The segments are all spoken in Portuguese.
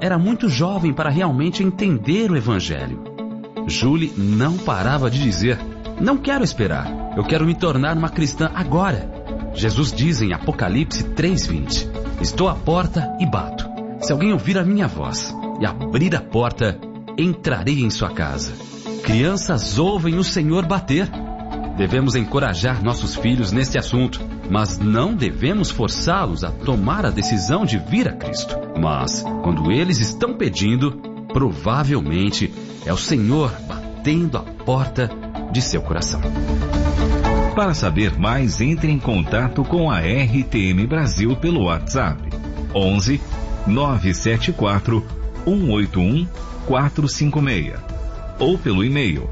era muito jovem para realmente entender o Evangelho. Julie não parava de dizer: não quero esperar, eu quero me tornar uma cristã agora. Jesus diz em Apocalipse 3:20: estou à porta e bato. Se alguém ouvir a minha voz e abrir a porta, entrarei em sua casa. Crianças ouvem o Senhor bater. Devemos encorajar nossos filhos nesse assunto, mas não devemos forçá-los a tomar a decisão de vir a Cristo. Mas, quando eles estão pedindo, provavelmente é o Senhor batendo a porta de seu coração. Para saber mais, entre em contato com a RTM Brasil pelo WhatsApp 11 974 181 456 ou pelo e-mail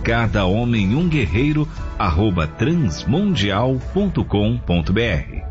cadahomemunguerreiro@transmundial.com.br.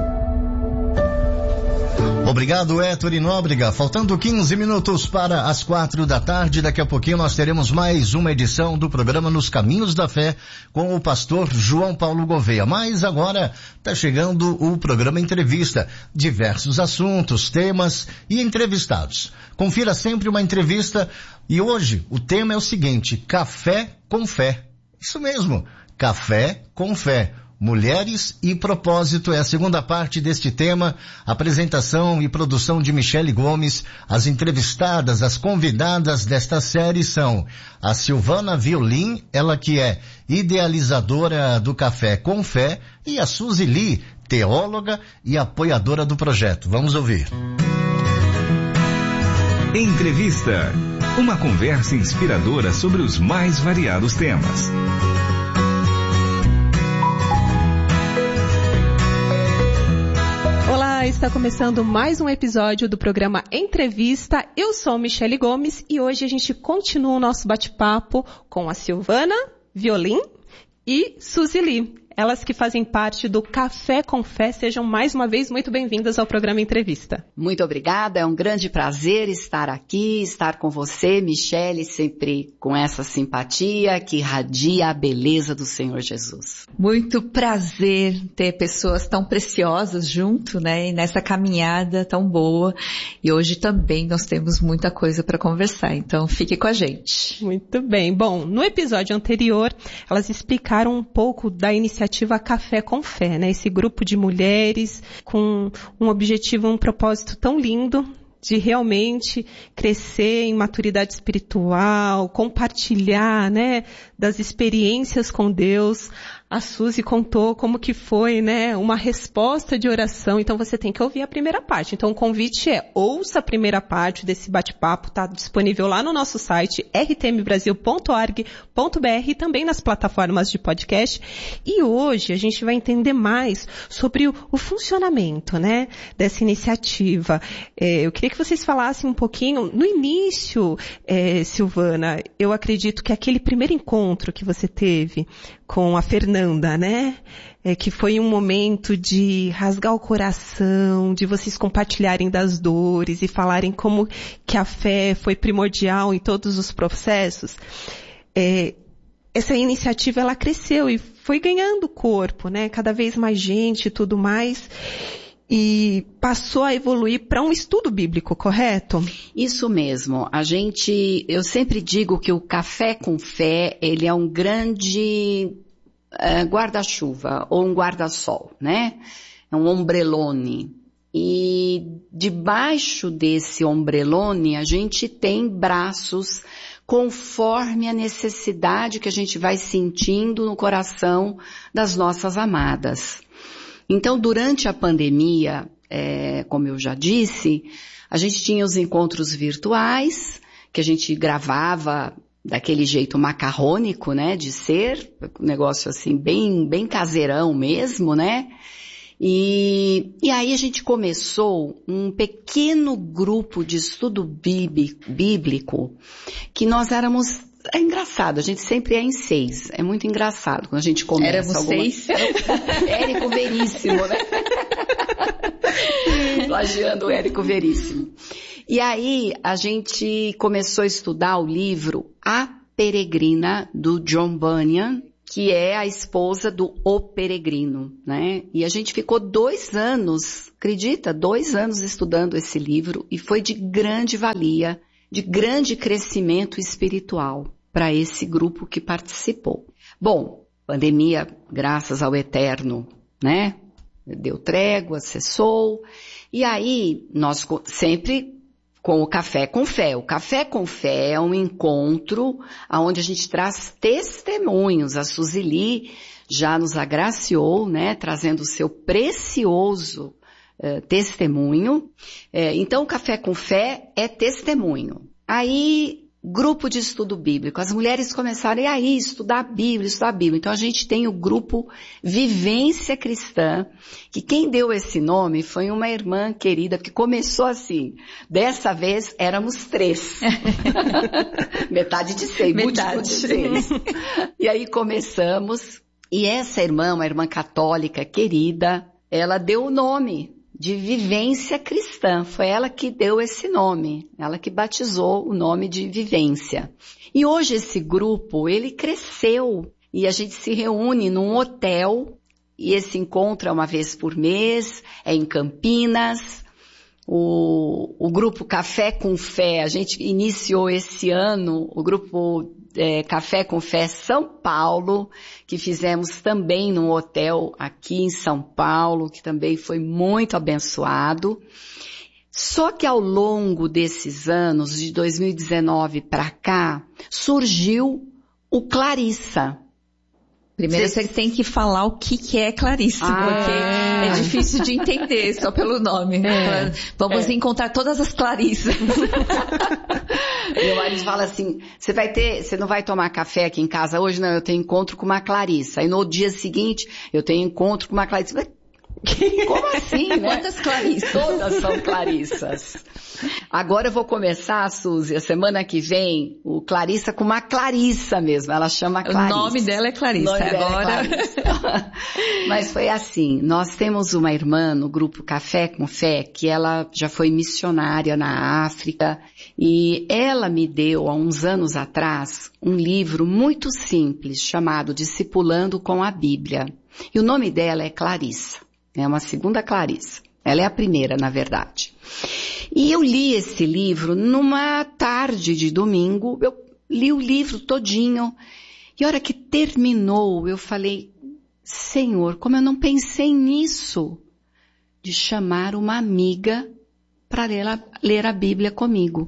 Obrigado, Héctor Nóbrega. Faltando 15 minutos para as 4 da tarde, daqui a pouquinho nós teremos mais uma edição do programa Nos Caminhos da Fé com o pastor João Paulo Gouveia. Mas agora está chegando o programa Entrevista. Diversos assuntos, temas e entrevistados. Confira sempre uma entrevista e hoje o tema é o seguinte: Café com Fé. Isso mesmo, Café com Fé. Mulheres e Propósito é a segunda parte deste tema. Apresentação e produção de Michele Gomes. As entrevistadas, as convidadas desta série são a Silvana Violim, ela que é idealizadora do Café com Fé, e a Suzy Lee, teóloga e apoiadora do projeto. Vamos ouvir. Entrevista. Uma conversa inspiradora sobre os mais variados temas. Está começando mais um episódio do programa Entrevista. Eu sou Michele Gomes e hoje a gente continua o nosso bate-papo com a Silvana Violim e Suzy Lee. Elas que fazem parte do Café com Fé. Sejam mais uma vez muito bem-vindas ao programa Entrevista. Muito obrigada, é um grande prazer estar aqui, estar com você, Michele, sempre com essa simpatia que irradia a beleza do Senhor Jesus. Muito prazer ter pessoas tão preciosas junto, né, e nessa caminhada tão boa. E hoje também nós temos muita coisa para conversar, então fique com a gente. Muito bem. Bom, no episódio anterior, elas explicaram um pouco da iniciativa Café com Fé, né? Esse grupo de mulheres com um objetivo, um propósito tão lindo de realmente crescer em maturidade espiritual, compartilhar, né, das experiências com Deus. A Suzy contou como que foi, né, uma resposta de oração. Então você tem que ouvir a primeira parte. Então o convite é: ouça a primeira parte desse bate-papo, tá disponível lá no nosso site rtmbrasil.org.br e também nas plataformas de podcast. E hoje a gente vai entender mais sobre o funcionamento, né, dessa iniciativa. Eu queria que vocês falassem um pouquinho, no início, Silvana, eu acredito que aquele primeiro encontro que você teve com a Fernanda, né? Que foi um momento de rasgar o coração, de vocês compartilharem das dores e falarem como que a fé foi primordial em todos os processos. Essa iniciativa, ela cresceu e foi ganhando corpo, né? Cada vez mais gente e tudo mais. E passou a evoluir para um estudo bíblico, correto? Isso mesmo. Eu sempre digo que o Café com Fé, ele é um grande guarda-chuva ou um guarda-sol, né? É um ombrelone. E debaixo desse ombrelone a gente tem braços conforme a necessidade que a gente vai sentindo no coração das nossas amadas. Então, durante a pandemia, como eu já disse, a gente tinha os encontros virtuais, que a gente gravava daquele jeito macarrônico, né, de ser, um negócio assim, bem caseirão mesmo, né? E aí a gente começou um pequeno grupo de estudo bíblico, que nós éramos... É engraçado, a gente sempre é em 6. É muito engraçado quando a gente começa. Éramos 6? Érico Veríssimo, né? Plagiando o Érico Veríssimo. E aí a gente começou a estudar o livro A Peregrina, do John Bunyan, que é a esposa do O Peregrino, né? E a gente ficou 2 anos, acredita? 2 anos estudando esse livro e foi de grande valia, de grande crescimento espiritual para esse grupo que participou. Bom, pandemia, graças ao Eterno, né? Deu trégua, cessou. E aí, nós sempre com o Café com Fé. O Café com Fé é um encontro onde a gente traz testemunhos. A Suzili já nos agraciou, né, trazendo o seu precioso testemunho. Então, o Café com Fé é testemunho. Aí, grupo de estudo bíblico. As mulheres começaram, e aí, estudar a Bíblia. Então, a gente tem o grupo Vivência Cristã, que quem deu esse nome foi uma irmã querida, que começou assim. Dessa vez, éramos 3. Metade de 6, múltiplo de 6. E aí, começamos. E essa irmã, uma irmã católica querida, ela deu o nome de Vivência Cristã. Foi ela que deu esse nome, ela que batizou o nome de Vivência. E hoje esse grupo, ele cresceu e a gente se reúne num hotel e esse encontro é uma vez por mês, é em Campinas. O grupo Café com Fé, a gente iniciou esse ano o grupo Café com Fé São Paulo, que fizemos também num hotel aqui em São Paulo, que também foi muito abençoado. Só que ao longo desses anos, de 2019 para cá, surgiu o Clarissa. Primeiro você tem que falar o que é Clarissa, porque é difícil de entender só pelo nome. Vamos encontrar todas as Clarissas. Meu marido fala assim, você não vai tomar café aqui em casa hoje? Não, eu tenho encontro com uma Clarissa. Aí no dia seguinte, eu tenho encontro com uma Clarissa. Como assim, né? Quantas Clarissas? Todas são Clarissas. Agora eu vou começar, Suzy, a semana que vem, o Clarissa com uma Clarissa mesmo. Ela chama Clarissa. O nome dela é Clarissa. Agora. Mas foi assim, nós temos uma irmã no grupo Café com Fé, que ela já foi missionária na África, e ela me deu, há uns anos atrás, um livro muito simples, chamado Discipulando com a Bíblia. E o nome dela é Clarissa. É uma segunda Clarissa. Ela é a primeira, na verdade. E eu li esse livro numa tarde de domingo. Eu li o livro todinho. E a hora que terminou, eu falei, Senhor, como eu não pensei nisso, de chamar uma amiga para ler a Bíblia comigo.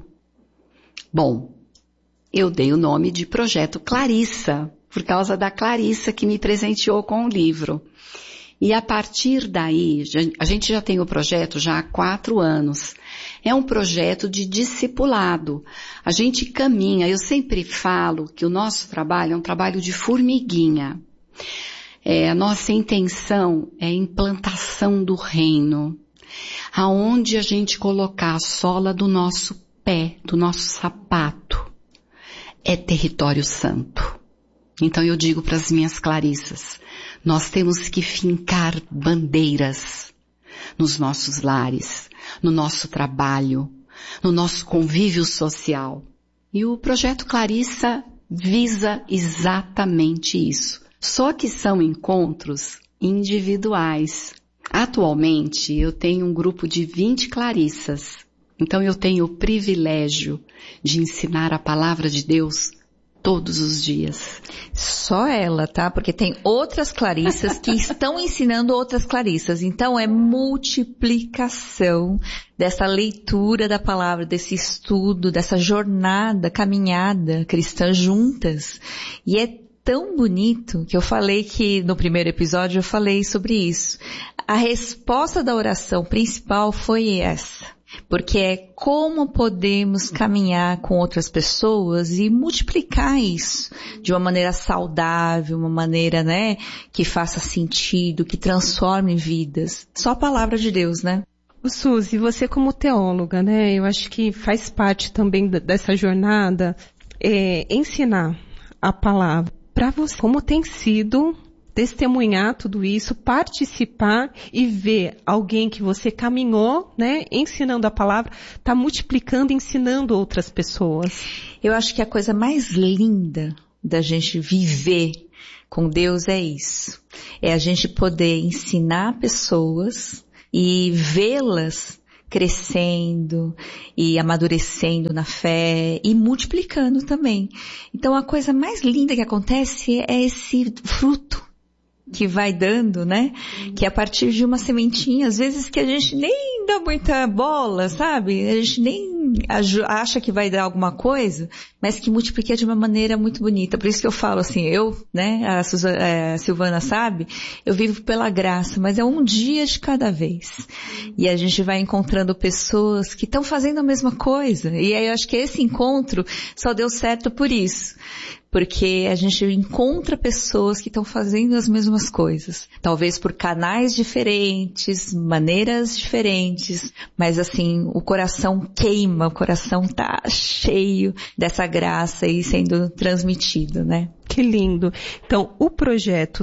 Bom, eu dei o nome de Projeto Clarissa, por causa da Clarissa que me presenteou com o livro. E a partir daí, a gente já tem o projeto já há 4 anos. É um projeto de discipulado. A gente caminha, eu sempre falo que o nosso trabalho é um trabalho de formiguinha. A nossa intenção é a implantação do reino, aonde a gente colocar a sola do nosso pé, do nosso sapato, é território santo. Então eu digo para as minhas Clarissas, nós temos que fincar bandeiras nos nossos lares, no nosso trabalho, no nosso convívio social. E o Projeto Clarissa visa exatamente isso. Só que são encontros individuais. Atualmente eu tenho um grupo de 20 Clarissas. Então eu tenho o privilégio de ensinar a palavra de Deus todos os dias. Só ela, tá? Porque tem outras Clarissas que estão ensinando outras Clarissas. Então é multiplicação dessa leitura da palavra, desse estudo, dessa jornada, caminhada cristã juntas. E é tão bonito que eu falei que no primeiro episódio eu falei sobre isso. A resposta da oração principal foi essa. Porque é como podemos caminhar com outras pessoas e multiplicar isso de uma maneira saudável, uma maneira, né, que faça sentido, que transforme vidas. Só a palavra de Deus, né? Suzy, você como teóloga, né, eu acho que faz parte também dessa jornada, ensinar a palavra para você. Como tem sido testemunhar tudo isso, participar e ver alguém que você caminhou, né, ensinando a palavra, tá multiplicando, ensinando outras pessoas. Eu acho que a coisa mais linda da gente viver com Deus é isso. É a gente poder ensinar pessoas e vê-las crescendo e amadurecendo na fé e multiplicando também. Então a coisa mais linda que acontece é esse fruto que vai dando, né? Que é a partir de uma sementinha, às vezes que a gente nem dá muita bola, sabe? A gente nem acha que vai dar alguma coisa, mas que multiplica de uma maneira muito bonita. Por isso que eu falo assim, né? A Silvana sabe, eu vivo pela graça, mas é um dia de cada vez. E a gente vai encontrando pessoas que estão fazendo a mesma coisa. E aí eu acho que esse encontro só deu certo por isso. Porque a gente encontra pessoas que estão fazendo as mesmas coisas. Talvez por canais diferentes, maneiras diferentes, mas assim, o coração queima, o coração tá cheio dessa graça aí sendo transmitido, né? Que lindo. Então, o projeto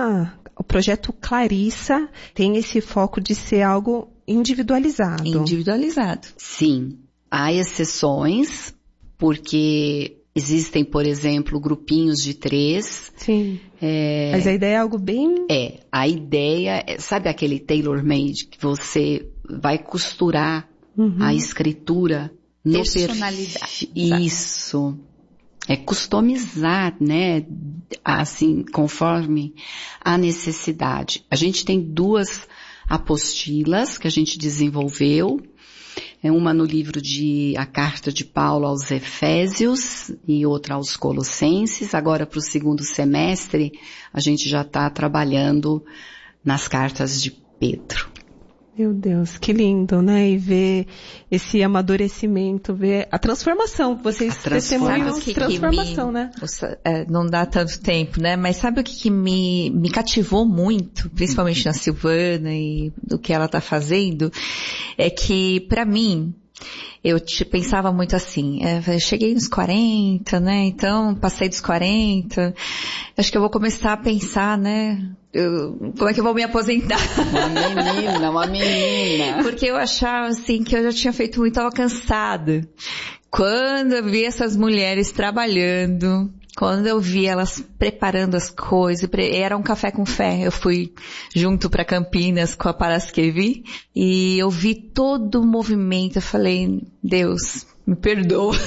Clarissa tem esse foco de ser algo individualizado. Individualizado. Sim. Há exceções, porque existem, por exemplo, grupinhos de 3. Sim. Mas a ideia é algo bem... A ideia é, sabe aquele tailor-made que você vai costurar a escritura no personalidade. Isso. É customizar, né? Assim, conforme a necessidade. A gente tem 2 apostilas que a gente desenvolveu. Uma no livro A Carta de Paulo aos Efésios e outra aos Colossenses. Agora, para o 2º semestre, a gente já está trabalhando nas cartas de Pedro. Meu Deus, que lindo, né? E ver esse amadurecimento, ver a transformação. Vocês testemunham transformação, né? Não dá tanto tempo, né? Mas sabe o que me cativou muito, principalmente na Silvana e do que ela tá fazendo? É que, pra mim, eu pensava muito assim, eu cheguei nos 40, né? Então, passei dos 40. Acho que eu vou começar a pensar, né? Como é que eu vou me aposentar? Uma menina. Porque eu achava assim que eu já tinha feito muito, estava cansada. Quando eu vi essas mulheres trabalhando, quando eu vi elas preparando as coisas, era um café com fé. Eu fui junto para Campinas com a Paraskevi e eu vi todo o movimento. Eu falei, Deus, me perdoa.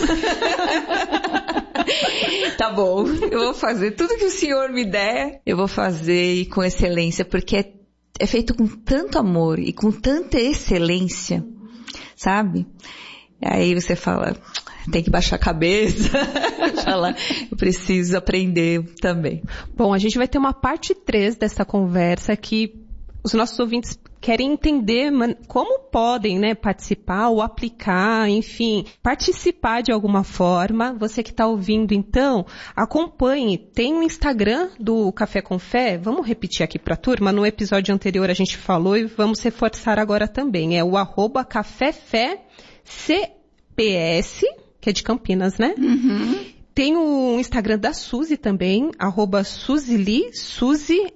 Tá bom, eu vou fazer tudo que o Senhor me der, eu vou fazer e com excelência, porque é feito com tanto amor e com tanta excelência, sabe? Aí você fala, tem que baixar a cabeça, fala, eu preciso aprender também. Bom, a gente vai ter uma parte 3 dessa conversa que os nossos ouvintes querem entender como podem, né, participar ou aplicar, enfim, participar de alguma forma. Você que está ouvindo, então, acompanhe. Tem o Instagram do Café com Fé. Vamos repetir aqui para a turma. No episódio anterior a gente falou e vamos reforçar agora também. É o @caféfé CPS, que é de Campinas, né? Uhum. Tem o Instagram da Suzy também, @Suzili, Suzy,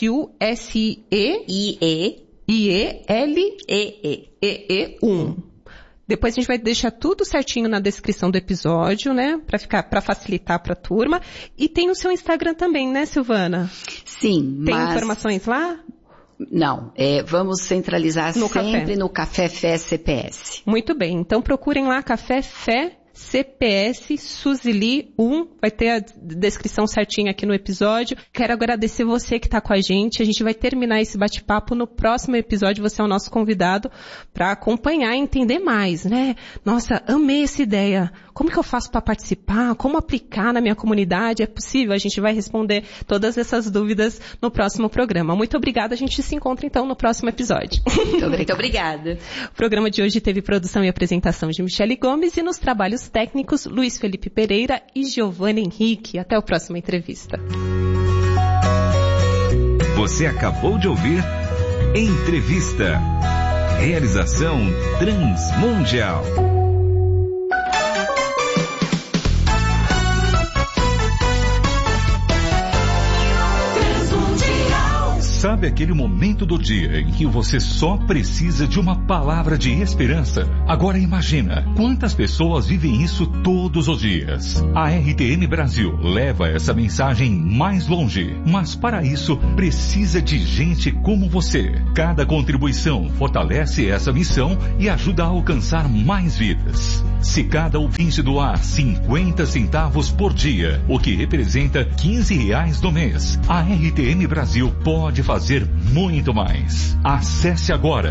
SUZIELIEE1. Depois a gente vai deixar tudo certinho na descrição do episódio, né? Para facilitar para a turma. E tem o seu Instagram também, né, Silvana? Sim. Tem informações lá? Não, vamos centralizar sempre no Café Fé CPS. Muito bem, então procurem lá Café Fé CPS Suzili 1, vai ter a descrição certinha aqui no episódio. Quero agradecer você que está com a gente. A gente vai terminar esse bate-papo no próximo episódio. Você é o nosso convidado para acompanhar e entender mais, né? Nossa, amei essa ideia. Como que eu faço para participar? Como aplicar na minha comunidade? É possível? A gente vai responder todas essas dúvidas no próximo programa. Muito obrigada. A gente se encontra então no próximo episódio. Muito obrigada. O programa de hoje teve produção e apresentação de Michele Gomes e nos trabalhos técnicos Luiz Felipe Pereira e Giovanna Henrique. Até a próxima entrevista. Você acabou de ouvir Entrevista. Realização Transmundial. Sabe Sabe aquele momento do dia em que você só precisa de uma palavra de esperança? Agora imagina, quantas pessoas vivem isso todos os dias? A RTM Brasil leva essa mensagem mais longe, mas para isso precisa de gente como você. Cada contribuição fortalece essa missão e ajuda a alcançar mais vidas. Se cada ouvinte doar 50 centavos por dia, o que representa R$15 no mês, a RTM Brasil pode fazer muito mais. Acesse agora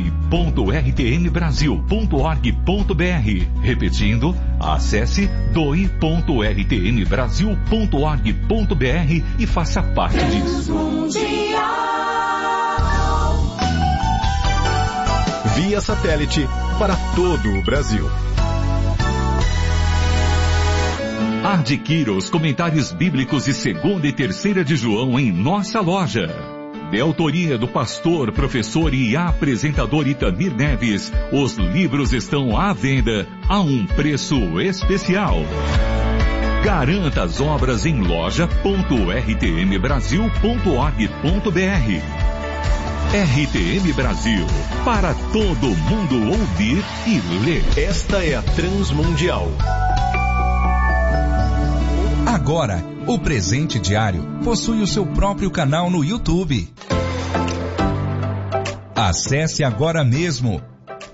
doe.rtmbrasil.org.br. Repetindo, acesse doe.rtmbrasil.org.br e faça parte disso. Via satélite para todo o Brasil. Adquira os comentários bíblicos de 2ª e 3ª de João em nossa loja. De autoria do pastor, professor e apresentador Itamir Neves, os livros estão à venda a um preço especial. Garanta as obras em loja.rtmbrasil.org.br. RTM Brasil, para todo mundo ouvir e ler. Esta é a Transmundial. Agora, o Presente Diário possui o seu próprio canal no YouTube. Acesse agora mesmo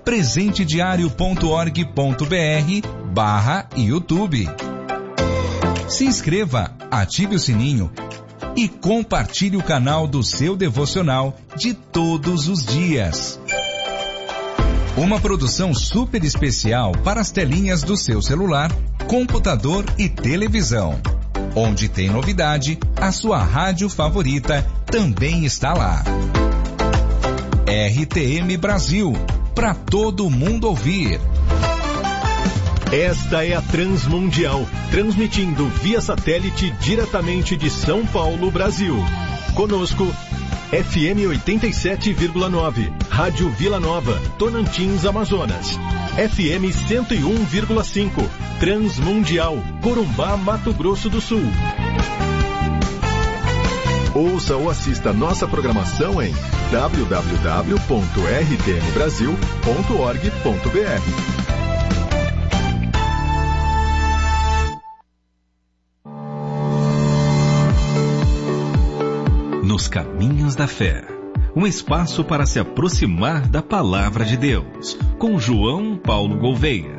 presentediario.org.br/YouTube. Se inscreva, ative o sininho e compartilhe o canal do seu devocional de todos os dias. Uma produção super especial para as telinhas do seu celular, computador e televisão. Onde tem novidade, a sua rádio favorita também está lá. RTM Brasil, para todo mundo ouvir. Esta é a Transmundial, transmitindo via satélite diretamente de São Paulo, Brasil. Conosco, FM 87,9, Rádio Vila Nova, Tonantins, Amazonas. FM 101,5, Transmundial, Corumbá, Mato Grosso do Sul. Ouça ou assista nossa programação em www.rtmbrasil.org.br. Nos Caminhos da Fé, um espaço para se aproximar da Palavra de Deus, com João Paulo Gouveia.